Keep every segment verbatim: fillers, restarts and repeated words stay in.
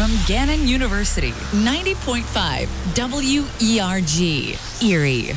from Gannon University, ninety point five W E R G, Erie.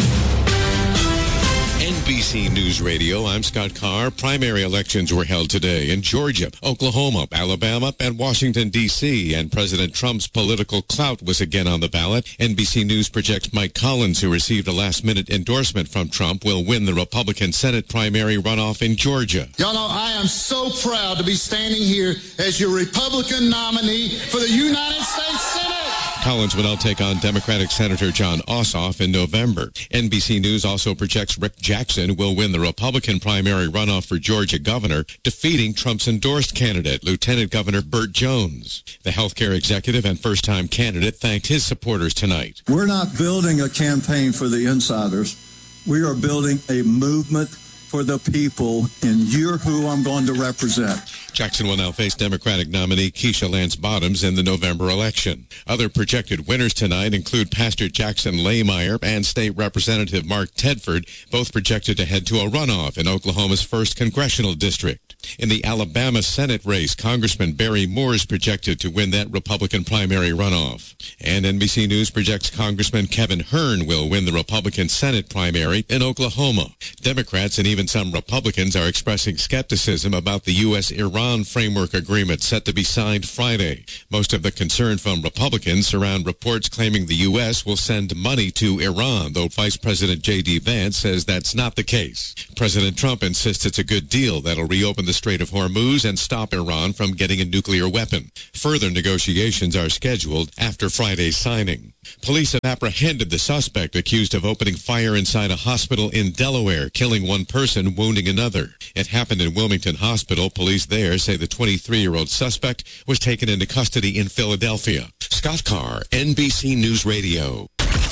N B C News Radio, I'm Scott Carr. Primary elections were held today in Georgia, Oklahoma, Alabama, and Washington, D C, and President Trump's political clout was again on the ballot. N B C News projects Mike Collins, who received a last-minute endorsement from Trump, will win the Republican Senate primary runoff in Georgia. Y'all know I am so proud to be standing here as your Republican nominee for the United States Senate. Collins will now take on Democratic Senator John Ossoff in November. N B C News also projects Rick Jackson will win the Republican primary runoff for Georgia governor, defeating Trump's endorsed candidate, Lieutenant Governor Burt Jones. The healthcare executive and first-time candidate thanked his supporters tonight. We're not building a campaign for the insiders. We are building a movement for the people, and you're who I'm going to represent. Jackson will now face Democratic nominee Keisha Lance Bottoms in the November election. Other projected winners tonight include Pastor Jackson Lahmeyer and State Representative Mark Tedford, both projected to head to a runoff in Oklahoma's first congressional district. In the Alabama Senate race, Congressman Barry Moore is projected to win that Republican primary runoff. And N B C News projects Congressman Kevin Hern will win the Republican Senate primary in Oklahoma. Democrats and even some Republicans are expressing skepticism about the U S Iran framework agreement set to be signed Friday. Most of the concern from Republicans surround reports claiming the U S will send money to Iran, though Vice President J D Vance says that's not the case. President Trump insists it's a good deal that'll reopen the Strait of Hormuz and stop Iran from getting a nuclear weapon. Further negotiations are scheduled after Friday's signing. Police have apprehended the suspect accused of opening fire inside a hospital in Delaware, killing one person, wounding another. It happened in Wilmington Hospital. Police there say the twenty-three-year-old suspect was taken into custody in Philadelphia. Scott Carr, N B C News Radio.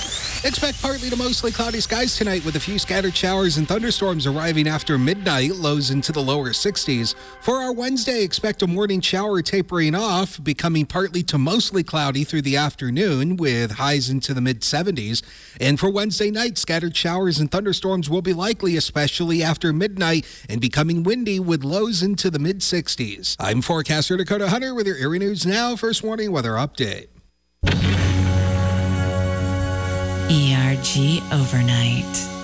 Expect partly to mostly cloudy skies tonight with a few scattered showers and thunderstorms arriving after midnight, lows into the lower sixties. For our Wednesday, expect a morning shower tapering off, becoming partly to mostly cloudy through the afternoon with highs into the mid seventies. And for Wednesday night, scattered showers and thunderstorms will be likely, especially after midnight, and becoming windy with lows into the mid sixties. I'm forecaster Dakota Hunter with your Erie News Now First Warning Weather Update. E R G Overnight.